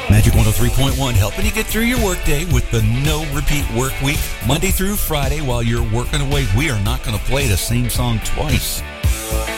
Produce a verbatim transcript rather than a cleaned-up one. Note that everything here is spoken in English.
Magic one oh three point one, helping you get through your workday with the no repeat work week. Monday through Friday while you're working away, we are not going to play the same song twice.